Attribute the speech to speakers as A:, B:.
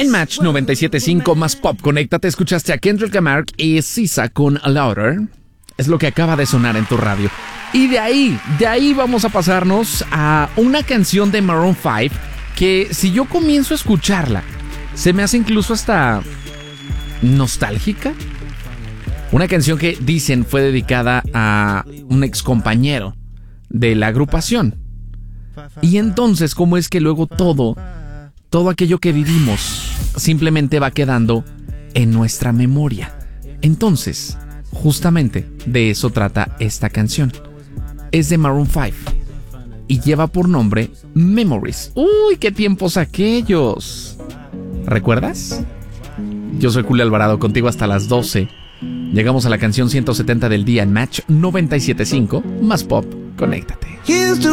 A: En Match 97.5 más pop, conéctate, escuchaste a Kendrick Lamar y SZA con Louder. Es lo que acaba de sonar en tu radio. Y de ahí vamos a pasarnos a una canción de Maroon 5 que si yo comienzo a escucharla, se me hace incluso hasta nostálgica. Una canción que dicen fue dedicada a un ex compañero de la agrupación. Y entonces, ¿cómo es que luego todo aquello que vivimos simplemente va quedando en nuestra memoria? Entonces, justamente de eso trata esta canción. Es de Maroon 5 y lleva por nombre Memories. ¡Uy, qué tiempos aquellos! ¿Recuerdas? Yo soy Julio Alvarado, contigo hasta las 12. Llegamos a la canción 170 del día en Match 97.5 más pop. Conéctate.